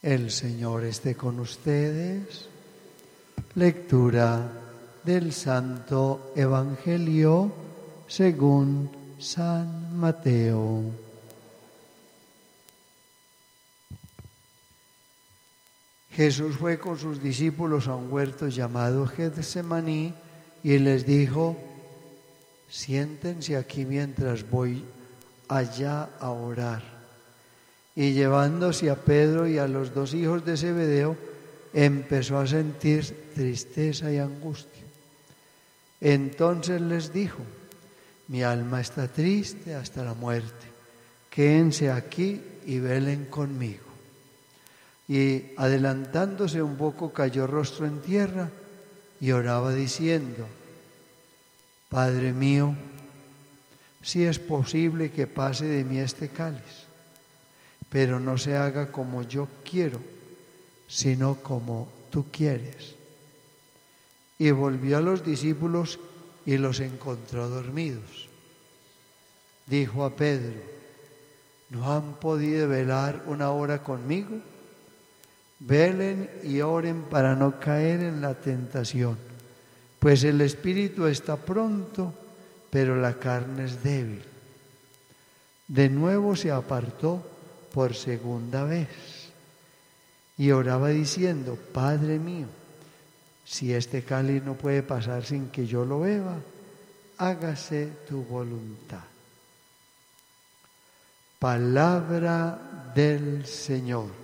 El Señor esté con ustedes. Lectura del Santo Evangelio según San Mateo. Jesús fue con sus discípulos a un huerto llamado Getsemaní y les dijo: siéntense aquí mientras voy allá a orar. Y llevándose a Pedro y a los dos hijos de Zebedeo, empezó a sentir tristeza y angustia. Entonces les dijo: mi alma está triste hasta la muerte, quédense aquí y velen conmigo. Y adelantándose un poco, cayó rostro en tierra y oraba diciendo: Padre mío, si es posible que pase de mí este cáliz, pero no se haga como yo quiero, sino como tú quieres. Y volvió a los discípulos y los encontró dormidos. Dijo a Pedro: ¿no han podido velar una hora conmigo? Velen y oren para no caer en la tentación, pues el espíritu está pronto, pero la carne es débil. De nuevo se apartó por segunda vez y oraba diciendo: Padre mío, si este cáliz no puede pasar sin que yo lo beba, hágase tu voluntad. Palabra del Señor.